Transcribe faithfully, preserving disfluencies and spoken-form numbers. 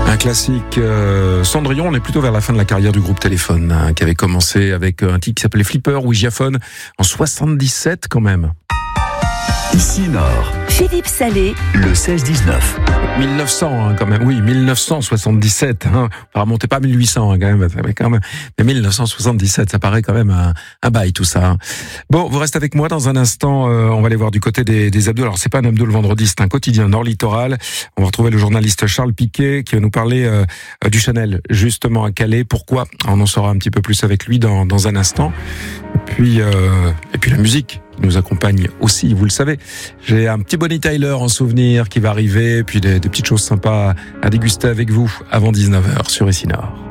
Un classique euh, Cendrillon, on est plutôt vers la fin de la carrière du groupe Téléphone, hein, qui avait commencé avec un titre qui s'appelait Flipper ou Giaphone en soixante-dix-sept quand même. Ici Nord. Philippe Salé. Le seize dix-neuf. mille neuf cents hein, quand même, oui, mille neuf cent soixante-dix-sept. Hein. On va remonter pas à mille huit cents hein, quand même, mais quand même. Mais mille neuf cent soixante-dix-sept, ça paraît quand même un, un bail tout ça. Hein. Bon, vous restez avec moi dans un instant. Euh, on va aller voir du côté des, des abdos. Alors c'est pas un abdo le vendredi, c'est un quotidien Nord Littoral. On va retrouver le journaliste Charles Piquet qui va nous parler euh, du Chanel justement à Calais. Pourquoi ? On en saura un petit peu plus avec lui dans, dans un instant. Et puis euh, et puis la musique qui nous accompagne aussi, vous le savez. J'ai un petit Bonnie Tyler en souvenir qui va arriver, puis des, des petites choses sympas à déguster avec vous avant dix-neuf heures sur Ici Nord.